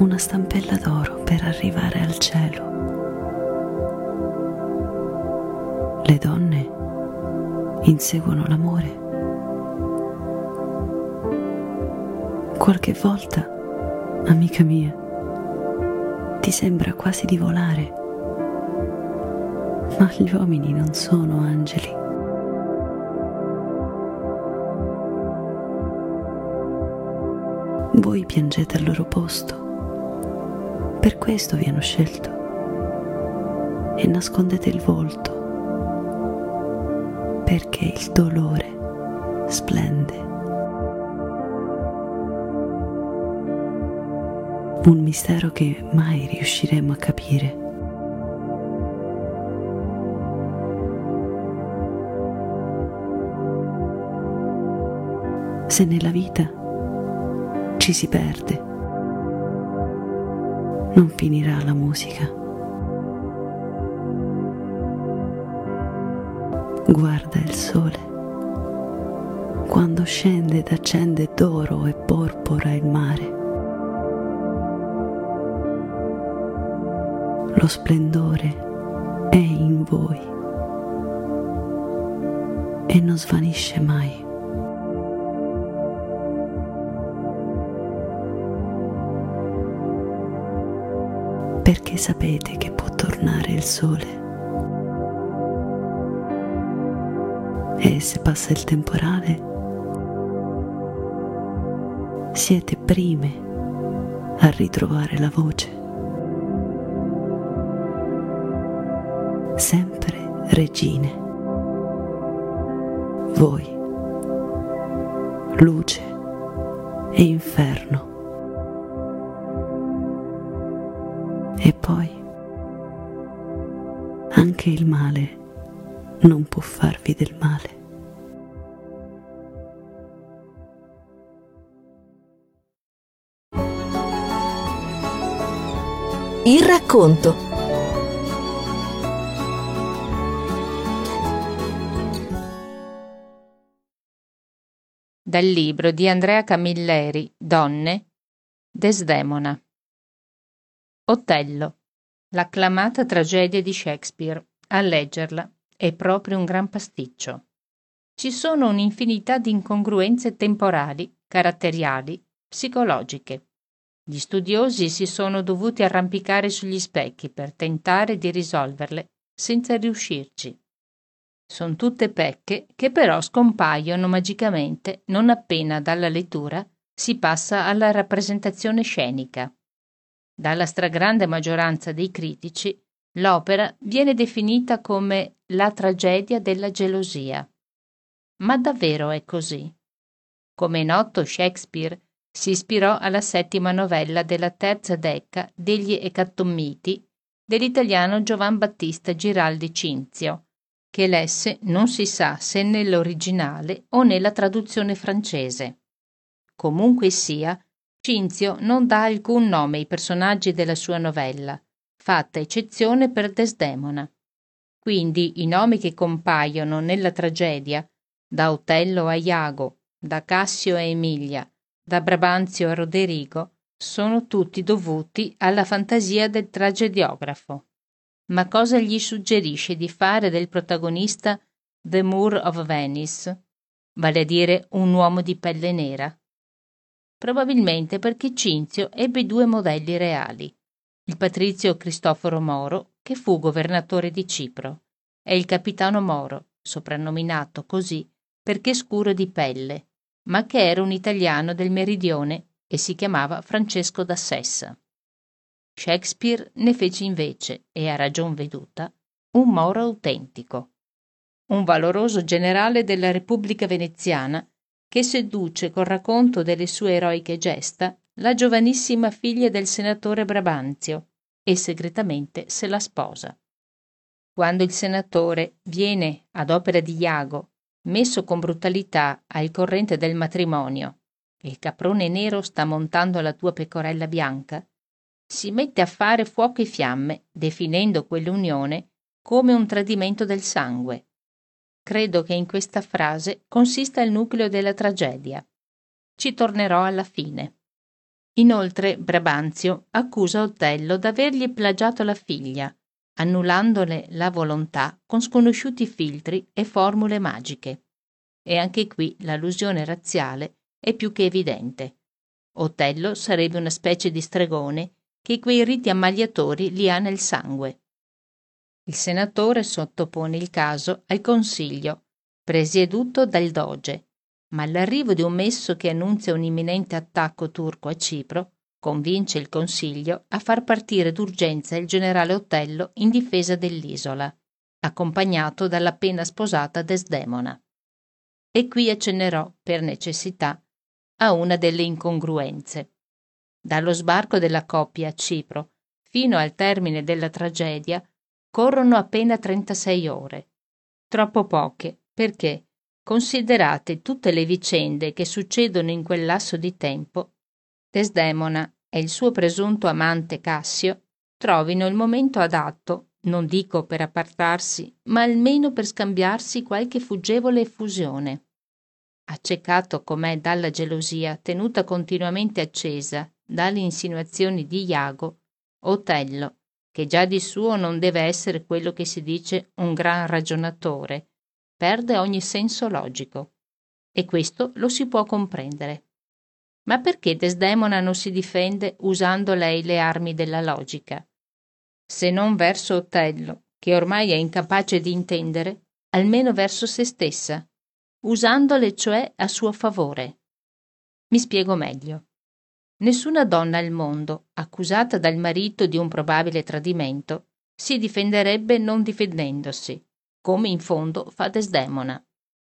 una stampella d'oro per arrivare al cielo. Le donne inseguono l'amore. Qualche volta, amica mia, ti sembra quasi di volare, ma gli uomini non sono angeli. Voi piangete al loro posto, per questo vi hanno scelto, e nascondete il volto, perché il dolore splende. Un mistero che mai riusciremo a capire. Se nella vita ci si perde, non finirà la musica. Guarda il sole, quando scende ed accende d'oro e porpora il mare. Lo splendore è in voi e non svanisce mai. Perché sapete che può tornare il sole. E se passa il temporale, siete prime a ritrovare la voce. Sempre regine. Voi, luce e inferno. E poi anche il male non può farvi del male. Il racconto. Dal libro di Andrea Camilleri, Donne, Desdemona. Otello, l'acclamata tragedia di Shakespeare. A leggerla è proprio un gran pasticcio. Ci sono un'infinità di incongruenze temporali, caratteriali, psicologiche. Gli studiosi si sono dovuti arrampicare sugli specchi per tentare di risolverle, senza riuscirci. Son tutte pecche che però scompaiono magicamente non appena dalla lettura si passa alla rappresentazione scenica. Dalla stragrande maggioranza dei critici, l'opera viene definita come la tragedia della gelosia. Ma davvero è così? Come è noto, Shakespeare si ispirò alla settima novella della terza decca degli Ecattommiti dell'italiano Giovan Battista Giraldi Cinzio, che lesse non si sa se nell'originale o nella traduzione francese. Comunque sia, Cinzio non dà alcun nome ai personaggi della sua novella, fatta eccezione per Desdemona. Quindi i nomi che compaiono nella tragedia, da Otello a Iago, da Cassio a Emilia, da Brabantio a Roderigo, sono tutti dovuti alla fantasia del tragediografo. Ma cosa gli suggerisce di fare del protagonista The Moor of Venice, vale a dire un uomo di pelle nera? Probabilmente perché Cinzio ebbe due modelli reali, il patrizio Cristoforo Moro, che fu governatore di Cipro, e il capitano Moro, soprannominato così perché scuro di pelle, ma che era un italiano del meridione e si chiamava Francesco da Sessa. Shakespeare ne fece invece, e a ragion veduta, un Moro autentico, un valoroso generale della Repubblica veneziana che seduce col racconto delle sue eroiche gesta la giovanissima figlia del senatore Brabantio e segretamente se la sposa. Quando il senatore viene, ad opera di Iago, messo con brutalità al corrente del matrimonio e il caprone nero sta montando la tua pecorella bianca, si mette a fare fuoco e fiamme, definendo quell'unione come un tradimento del sangue. Credo che in questa frase consista il nucleo della tragedia. Ci tornerò alla fine. Inoltre Brabantio accusa Otello d'avergli plagiato la figlia, annullandone la volontà con sconosciuti filtri e formule magiche. E anche qui l'allusione razziale è più che evidente. Otello sarebbe una specie di stregone che quei riti ammaliatori li ha nel sangue. Il senatore sottopone il caso al consiglio, presieduto dal doge, ma l'arrivo di un messo che annunzia un imminente attacco turco a Cipro convince il consiglio a far partire d'urgenza il generale Otello in difesa dell'isola, accompagnato dalla appena sposata Desdemona. E qui accennerò, per necessità, a una delle incongruenze. Dallo sbarco della coppia a Cipro fino al termine della tragedia corrono appena 36 ore. Troppo poche, perché, considerate tutte le vicende che succedono in quel lasso di tempo, Desdemona e il suo presunto amante Cassio trovino il momento adatto, non dico per appartarsi, ma almeno per scambiarsi qualche fuggevole effusione. Accecato com'è dalla gelosia tenuta continuamente accesa dalle insinuazioni di Iago, Otello, che già di suo non deve essere quello che si dice un gran ragionatore, perde ogni senso logico. E questo lo si può comprendere. Ma perché Desdemona non si difende usando lei le armi della logica? Se non verso Otello, che ormai è incapace di intendere, almeno verso se stessa, usandole cioè a suo favore. Mi spiego meglio. Nessuna donna al mondo, accusata dal marito di un probabile tradimento, si difenderebbe non difendendosi, come in fondo fa Desdemona.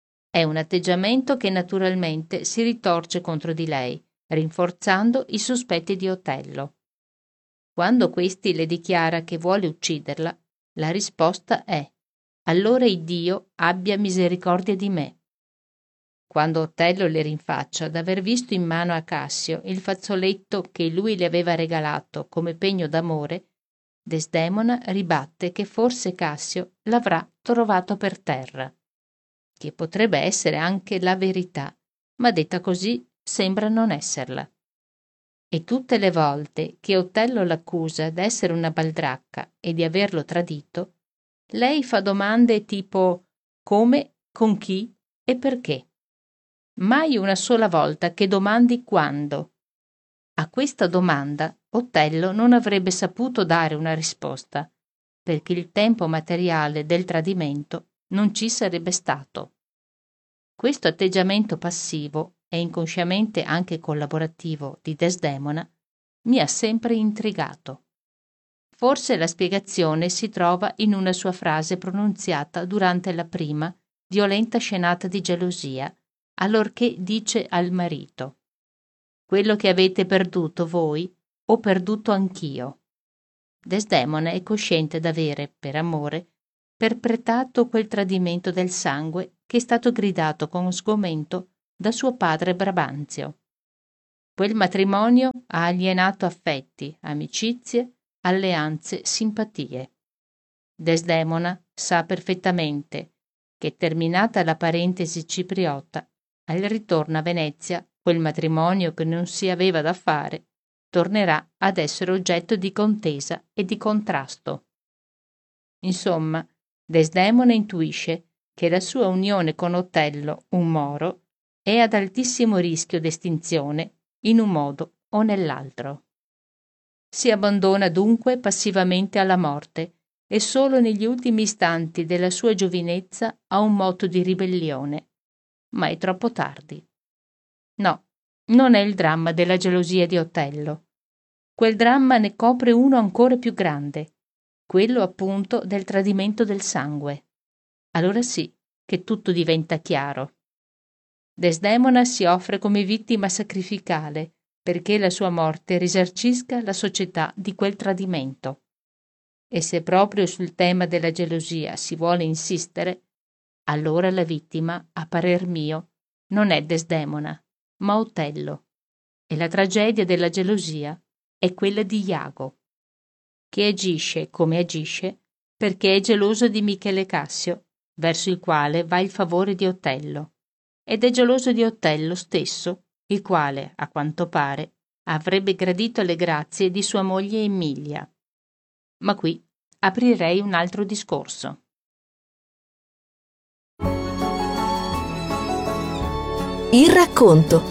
È un atteggiamento che naturalmente si ritorce contro di lei, rinforzando i sospetti di Otello. Quando questi le dichiara che vuole ucciderla, la risposta è: allora Iddio abbia misericordia di me. Quando Otello le rinfaccia d'aver visto in mano a Cassio il fazzoletto che lui le aveva regalato come pegno d'amore, Desdemona ribatte che forse Cassio l'avrà trovato per terra, che potrebbe essere anche la verità, ma detta così sembra non esserla. E tutte le volte che Otello l'accusa d'essere una baldracca e di averlo tradito, lei fa domande tipo come, con chi e perché. Mai una sola volta che domandi quando. A questa domanda Otello non avrebbe saputo dare una risposta, perché il tempo materiale del tradimento non ci sarebbe stato. Questo atteggiamento passivo e inconsciamente anche collaborativo di Desdemona mi ha sempre intrigato. Forse la spiegazione si trova in una sua frase pronunziata durante la prima, violenta scenata di gelosia, allorché dice al marito: «Quello che avete perduto voi, ho perduto anch'io». Desdemona è cosciente d'avere, per amore, perpetrato quel tradimento del sangue che è stato gridato con sgomento da suo padre Brabantio. Quel matrimonio ha alienato affetti, amicizie, alleanze, simpatie. Desdemona sa perfettamente che, terminata la parentesi cipriota, al ritorno a Venezia, quel matrimonio che non si aveva da fare tornerà ad essere oggetto di contesa e di contrasto. Insomma, Desdemona intuisce che la sua unione con Otello, un Moro, è ad altissimo rischio d'estinzione in un modo o nell'altro. Si abbandona dunque passivamente alla morte e solo negli ultimi istanti della sua giovinezza ha un moto di ribellione, ma è troppo tardi. No, non è il dramma della gelosia di Otello. Quel dramma ne copre uno ancora più grande, quello appunto del tradimento del sangue. Allora sì che tutto diventa chiaro. Desdemona si offre come vittima sacrificale perché la sua morte risarcisca la società di quel tradimento. E se proprio sul tema della gelosia si vuole insistere, allora la vittima, a parer mio, non è Desdemona, ma Otello. E la tragedia della gelosia è quella di Iago, che agisce come agisce perché è geloso di Michele Cassio, verso il quale va il favore di Otello, ed è geloso di Otello stesso, il quale, a quanto pare, Avrebbe gradito le grazie di sua moglie Emilia. Ma qui aprirei un altro discorso. Il racconto.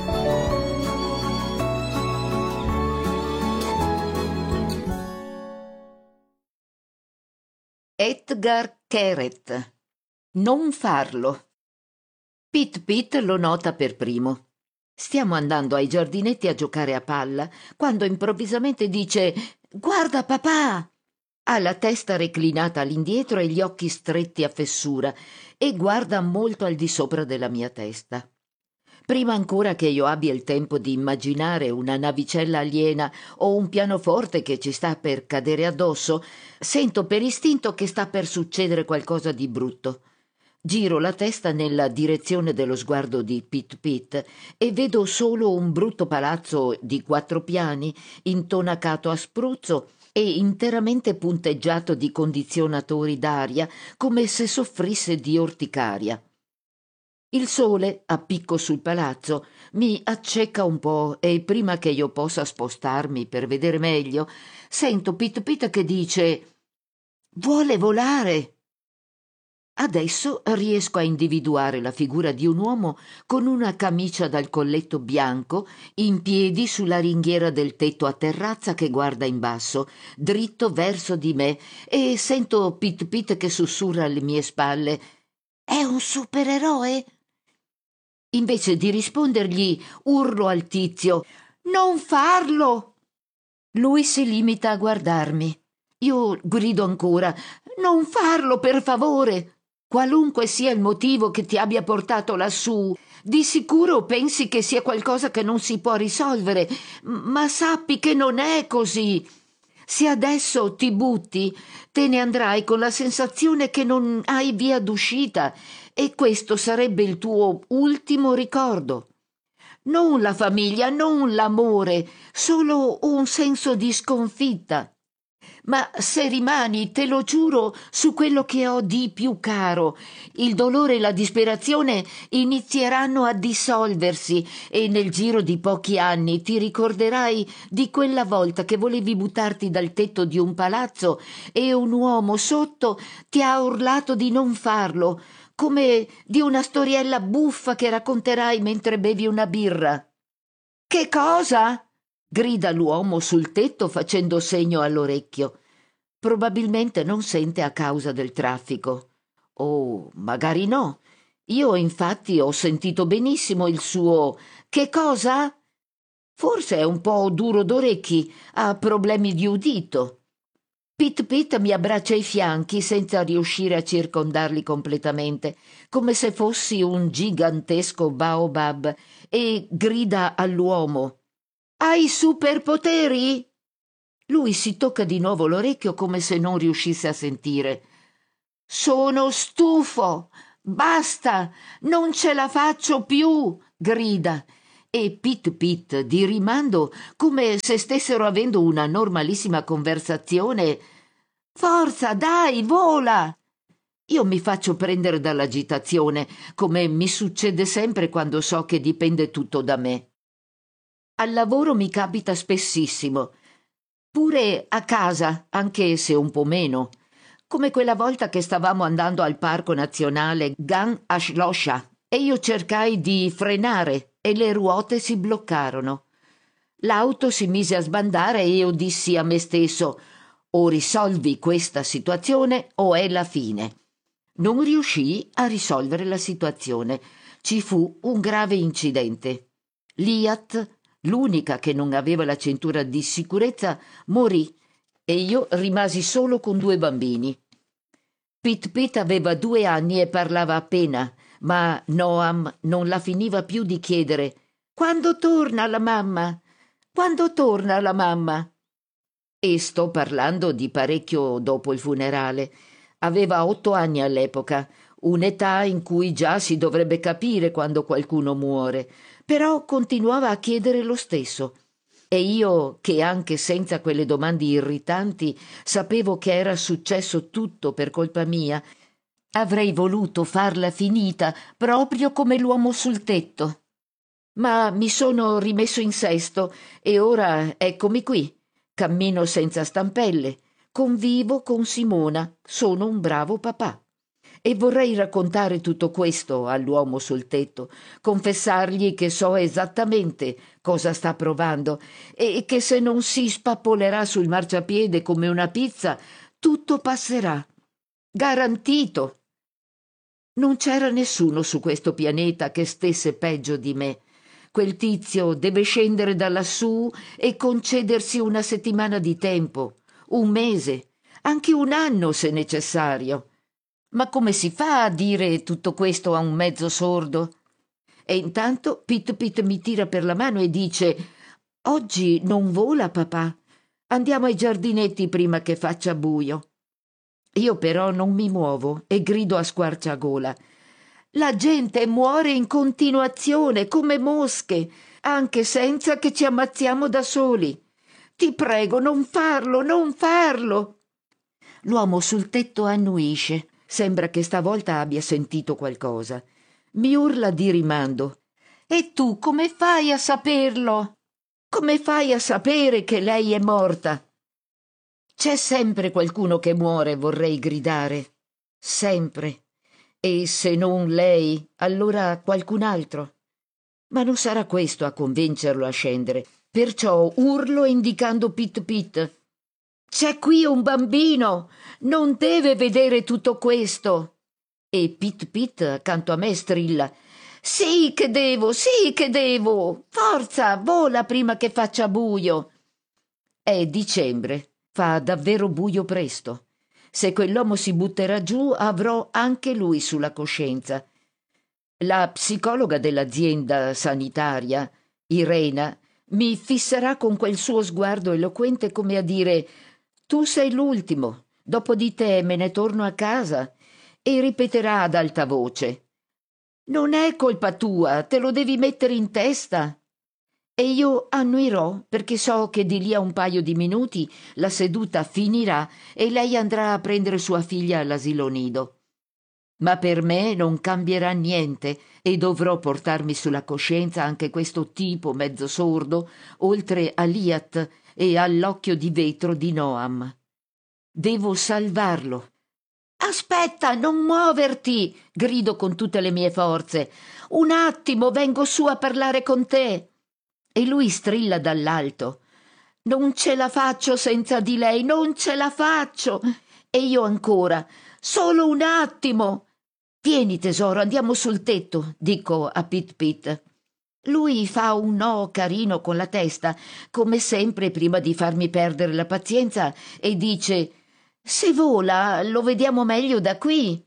Edgar Keret. Non farlo. Pit lo nota per primo. Stiamo andando ai giardinetti a giocare a palla, quando improvvisamente dice: «Guarda papà!» Ha la testa reclinata all'indietro e gli occhi stretti a fessura e guarda molto al di sopra della mia testa. Prima ancora che io abbia il tempo di immaginare una navicella aliena o un pianoforte che ci sta per cadere addosso, sento per istinto che sta per succedere qualcosa di brutto. Giro la testa nella direzione dello sguardo di Pit e vedo solo un brutto palazzo di 4 piani, intonacato a spruzzo e interamente punteggiato di condizionatori d'aria, come se soffrisse di orticaria. Il sole, a picco sul palazzo, mi acceca un po' e prima che io possa spostarmi per vedere meglio, sento Pit che dice: «Vuole volare!» Adesso riesco a individuare la figura di un uomo con una camicia dal colletto bianco, in piedi sulla ringhiera del tetto a terrazza che guarda in basso, dritto verso di me, e sento Pit che sussurra alle mie spalle: «È un supereroe?» Invece di rispondergli, urlo al tizio: «Non farlo!» Lui si limita a guardarmi. Io grido ancora: «Non farlo, per favore! Qualunque sia il motivo che ti abbia portato lassù, di sicuro pensi che sia qualcosa che non si può risolvere, ma sappi che non è così. Se adesso ti butti, te ne andrai con la sensazione che non hai via d'uscita e questo sarebbe il tuo ultimo ricordo. Non la famiglia, non l'amore, solo un senso di sconfitta. Ma se rimani, te lo giuro, su quello che ho di più caro, il dolore e la disperazione inizieranno a dissolversi e nel giro di pochi anni ti ricorderai di quella volta che volevi buttarti dal tetto di un palazzo e un uomo sotto ti ha urlato di non farlo, come di una storiella buffa che racconterai mentre bevi una birra». «Che cosa?» grida l'uomo sul tetto facendo segno all'orecchio. Probabilmente non sente a causa del traffico. O magari no. Io infatti ho sentito benissimo il suo «che cosa?» Forse è un po' duro d'orecchi, ha problemi di udito. Pit mi abbraccia i fianchi senza riuscire a circondarli completamente, come se fossi un gigantesco baobab, e grida all'uomo: «Hai superpoteri?» Lui si tocca di nuovo l'orecchio come se non riuscisse a sentire. «Sono stufo! Basta! Non ce la faccio più!» grida. E Pit di rimando, come se stessero avendo una normalissima conversazione: «Forza, dai, vola!» Io mi faccio prendere dall'agitazione, come mi succede sempre quando so che dipende tutto da me. Al lavoro mi capita spessissimo, pure a casa, anche se un po' meno, come quella volta che stavamo andando al Parco Nazionale Gan Ashlosha e io cercai di frenare e le ruote si bloccarono. L'auto si mise a sbandare e io dissi a me stesso: «O risolvi questa situazione o è la fine». Non riuscii a risolvere la situazione. Ci fu un grave incidente. Liat, l'unica che non aveva la cintura di sicurezza, morì e io rimasi solo con 2 bambini. Pit aveva 2 anni e parlava appena, ma Noam non la finiva più di chiedere: «Quando torna la mamma? Quando torna la mamma?» E sto parlando di parecchio dopo il funerale. Aveva 8 anni all'epoca, un'età in cui già si dovrebbe capire quando qualcuno muore, però continuava a chiedere lo stesso. E io, che anche senza quelle domande irritanti sapevo che era successo tutto per colpa mia, avrei voluto farla finita proprio come l'uomo sul tetto. Ma mi sono rimesso in sesto e ora eccomi qui. Cammino senza stampelle, convivo con Simona, sono un bravo papà. E vorrei raccontare tutto questo all'uomo sul tetto, confessargli che so esattamente cosa sta provando e che se non si spappolerà sul marciapiede come una pizza, tutto passerà. Garantito. Non c'era nessuno su questo pianeta che stesse peggio di me. Quel tizio deve scendere da lassù e concedersi una settimana di tempo, un mese, anche un anno se necessario. Ma come si fa a dire tutto questo a un mezzo sordo? E intanto Pit Pit mi tira per la mano e dice: «Oggi non vola, papà. Andiamo ai giardinetti prima che faccia buio». Io però non mi muovo e grido a squarciagola: «La gente muore in continuazione, come mosche, anche senza che ci ammazziamo da soli. Ti prego, non farlo, non farlo!» L'uomo sul tetto annuisce. Sembra che stavolta abbia sentito qualcosa. Mi urla di rimando: «E tu come fai a saperlo? Come fai a sapere che lei è morta?» «C'è sempre qualcuno che muore», vorrei gridare. Sempre. E se non lei, allora qualcun altro. Ma non sarà questo a convincerlo a scendere. Perciò urlo indicando Pit Pit: «C'è qui un bambino! Non deve vedere tutto questo!» E Pit Pit accanto a me strilla: «Sì che devo, sì che devo! Forza, vola prima che faccia buio!» È dicembre, fa davvero buio presto. Se quell'uomo si butterà giù, avrò anche lui sulla coscienza. La psicologa dell'azienda sanitaria, Irena, mi fisserà con quel suo sguardo eloquente come a dire: «Tu sei l'ultimo, dopo di te me ne torno a casa», e ripeterà ad alta voce: «Non è colpa tua, te lo devi mettere in testa». E io annuirò perché so che di lì a un paio di minuti la seduta finirà e lei andrà a prendere sua figlia all'asilo nido. Ma per me non cambierà niente e dovrò portarmi sulla coscienza anche questo tipo mezzo sordo, oltre a Liat e all'occhio di vetro di Noam. Devo salvarlo. «Aspetta, non muoverti!» grido con tutte le mie forze. «Un attimo, vengo su a parlare con te!» E lui strilla dall'alto: «Non ce la faccio senza di lei, non ce la faccio!» E io ancora: «Solo un attimo!» «Vieni tesoro, andiamo sul tetto», dico a Pit Pit. Lui fa un no carino con la testa, come sempre prima di farmi perdere la pazienza, e dice: «Se vola, lo vediamo meglio da qui».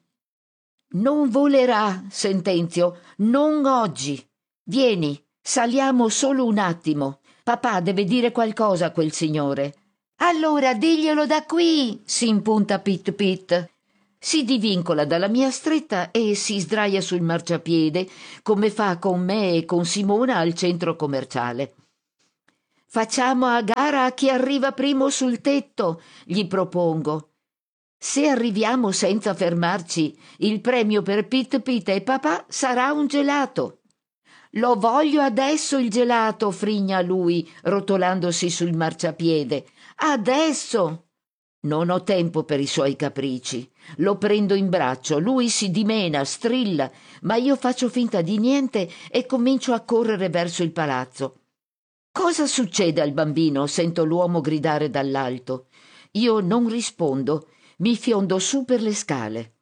«Non volerà», sentenzio, «non oggi. Vieni, saliamo solo un attimo. Papà deve dire qualcosa a quel signore». «Allora diglielo da qui», si impunta Pit Pit. Si divincola dalla mia stretta e si sdraia sul marciapiede, come fa con me e con Simona al centro commerciale. «Facciamo a gara a chi arriva primo sul tetto», gli propongo. «Se arriviamo senza fermarci, il premio per Pit Pit e papà sarà un gelato». «Lo voglio adesso il gelato», frigna lui, rotolandosi sul marciapiede. «Adesso!» Non ho tempo per i suoi capricci. Lo prendo in braccio, lui si dimena, strilla, ma io faccio finta di niente e comincio a correre verso il palazzo. «Cosa succede al bambino?» sento l'uomo gridare dall'alto. Io non rispondo, mi fiondo su per le scale.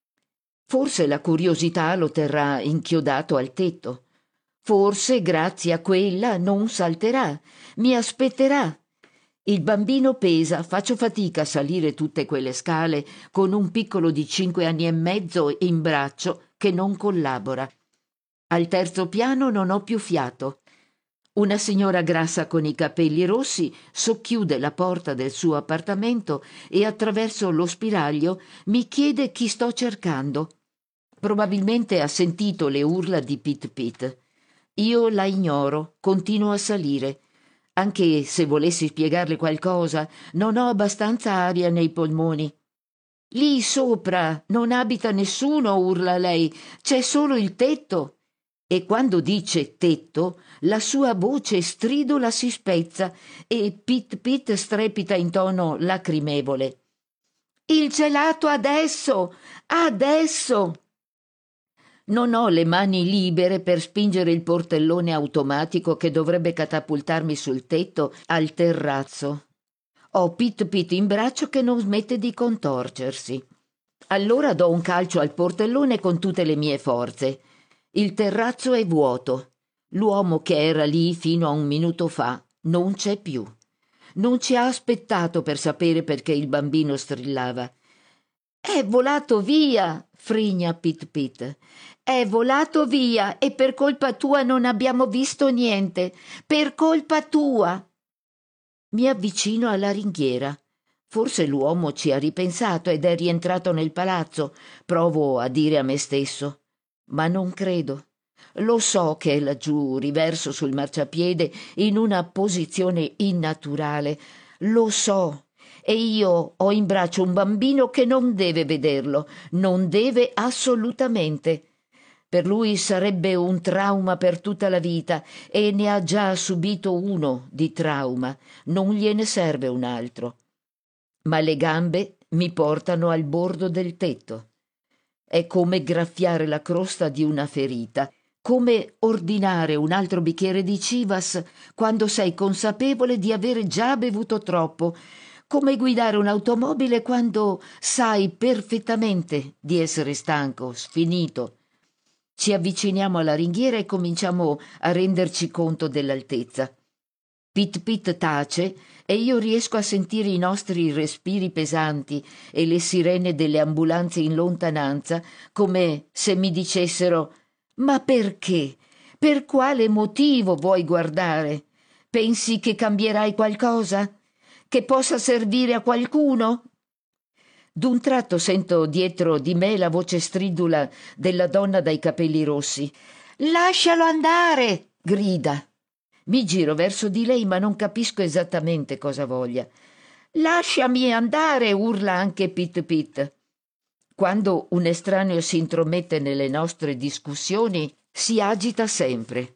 Forse la curiosità lo terrà inchiodato al tetto. Forse, grazie a quella, non salterà, mi aspetterà. Il bambino pesa, faccio fatica a salire tutte quelle scale con un piccolo di 5 anni e mezzo in braccio che non collabora. Al terzo piano non ho più fiato. Una signora grassa con i capelli rossi socchiude la porta del suo appartamento e attraverso lo spiraglio mi chiede chi sto cercando. Probabilmente ha sentito le urla di Pit Pit. Io la ignoro, continuo a salire. Anche se volessi spiegarle qualcosa, non ho abbastanza aria nei polmoni. «Lì sopra non abita nessuno», urla lei, «c'è solo il tetto». e quando dice tetto la sua voce stridula si spezza e Pit Pit strepita in tono lacrimevole. «Il gelato adesso! Adesso!» Non ho le mani libere per spingere il portellone automatico che dovrebbe catapultarmi sul tetto al terrazzo. Ho Pit Pit in braccio che non smette di contorcersi. Allora do un calcio al portellone con tutte le mie forze. Il terrazzo è vuoto. L'uomo che era lì fino a un minuto fa non c'è più. Non ci ha aspettato per sapere perché il bambino strillava. «È volato via!» frigna Pit Pit. «È volato via e per colpa tua non abbiamo visto niente. Per colpa tua!» Mi avvicino alla ringhiera. Forse l'uomo ci ha ripensato ed è rientrato nel palazzo, provo a dire a me stesso. Ma non credo. Lo so che è laggiù, riverso sul marciapiede, in una posizione innaturale. Lo so. E io ho in braccio un bambino che non deve vederlo, non deve assolutamente. Per lui sarebbe un trauma per tutta la vita e ne ha già subito uno di trauma, non gliene serve un altro. Ma le gambe mi portano al bordo del tetto. È come graffiare la crosta di una ferita, come ordinare un altro bicchiere di Chivas quando sei consapevole di avere già bevuto troppo, come guidare un'automobile quando sai perfettamente di essere stanco, sfinito. Ci avviciniamo alla ringhiera e cominciamo a renderci conto dell'altezza. Pit Pit tace e io riesco a sentire i nostri respiri pesanti e le sirene delle ambulanze in lontananza, come se mi dicessero: «Ma perché? Per quale motivo vuoi guardare? Pensi che cambierai qualcosa? Che possa servire a qualcuno?» D'un tratto sento dietro di me la voce stridula della donna dai capelli rossi. «Lascialo andare!» grida. Mi giro verso di lei ma non capisco esattamente cosa voglia. «Lasciami andare!» urla anche Pit Pit. Quando un estraneo si intromette nelle nostre discussioni si agita sempre.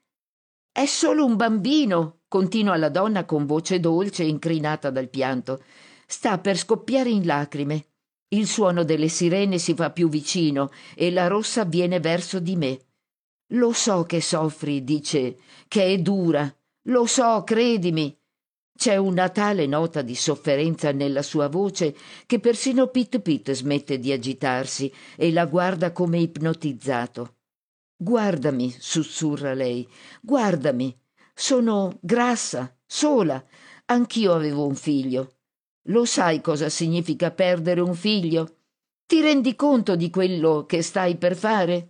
«È solo un bambino!» continua la donna con voce dolce e incrinata dal pianto. Sta per scoppiare in lacrime. Il suono delle sirene si fa più vicino e la rossa viene verso di me. «Lo so che soffri», dice, «che è dura. Lo so, credimi». C'è una tale nota di sofferenza nella sua voce che persino Pit Pit smette di agitarsi e la guarda come ipnotizzato. «Guardami», sussurra lei, «guardami. Sono grassa, sola. Anch'io avevo un figlio. Lo sai cosa significa perdere un figlio? Ti rendi conto di quello che stai per fare?»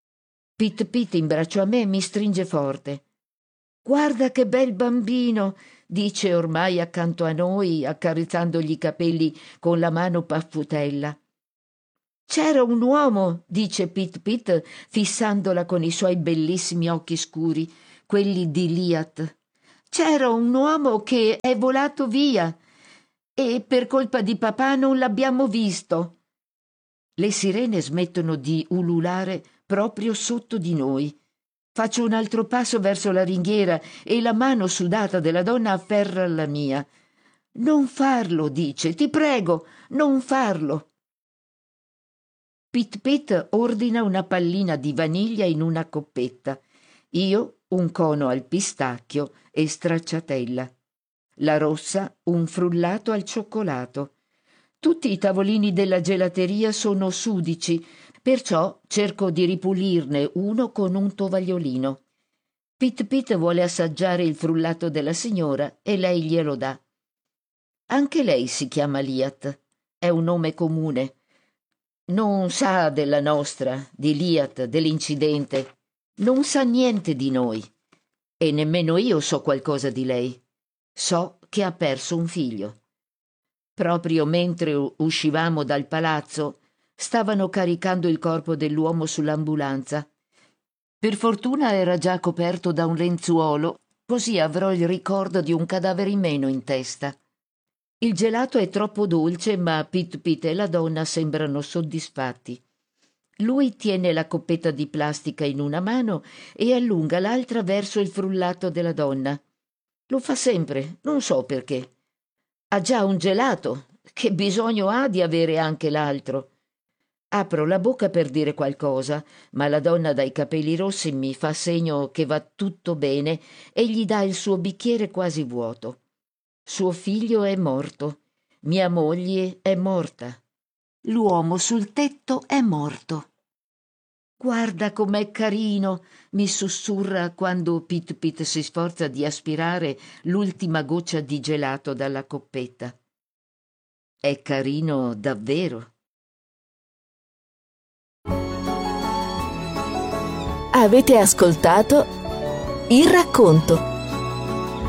Pit Pit in braccio a me mi stringe forte. «Guarda che bel bambino», dice ormai accanto a noi, accarezzandogli i capelli con la mano paffutella. «C'era un uomo», dice Pit Pit, fissandola con i suoi bellissimi occhi scuri, quelli di Liat. «C'era un uomo che è volato via e per colpa di papà non l'abbiamo visto». Le sirene smettono di ululare proprio sotto di noi. Faccio un altro passo verso la ringhiera e la mano sudata della donna afferra la mia. «Non farlo», dice, «ti prego, non farlo». Pit Pit ordina una pallina di vaniglia in una coppetta, io un cono al pistacchio e stracciatella, la rossa un frullato al cioccolato. Tutti i tavolini della gelateria sono sudici, perciò cerco di ripulirne uno con un tovagliolino. Pit Pit vuole assaggiare il frullato della signora e lei glielo dà. Anche lei si chiama Liat, è un nome comune. Non sa della nostra, di Liat, dell'incidente. Non sa niente di noi. E nemmeno io so qualcosa di lei. So che ha perso un figlio. Proprio mentre uscivamo dal palazzo, stavano caricando il corpo dell'uomo sull'ambulanza. Per fortuna era già coperto da un lenzuolo, così avrò il ricordo di un cadavere in meno in testa. Il gelato è troppo dolce, ma Pit Pit e la donna sembrano soddisfatti. Lui tiene la coppetta di plastica in una mano e allunga l'altra verso il frullato della donna. Lo fa sempre, non so perché. Ha già un gelato, che bisogno ha di avere anche l'altro? Apro la bocca per dire qualcosa, ma la donna dai capelli rossi mi fa segno che va tutto bene e gli dà il suo bicchiere quasi vuoto. Suo figlio è morto, mia moglie è morta, l'uomo sul tetto è morto. Guarda com'è carino, mi sussurra quando Pit-Pit si sforza di aspirare l'ultima goccia di gelato dalla coppetta. È carino davvero. Avete ascoltato Il racconto.